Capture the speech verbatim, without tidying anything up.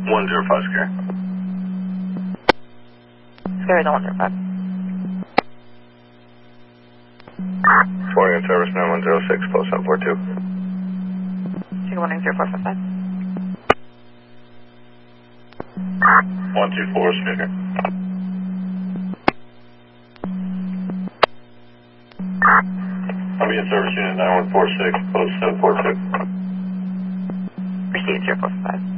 one zero five Scary. Scary the one zero five. twenty in service nine one zero six, post seven four two. Chicken one nine zero four five five. one two four, speaker. I'll be in service unit nine one four six, post seven four two. Received zero four five five.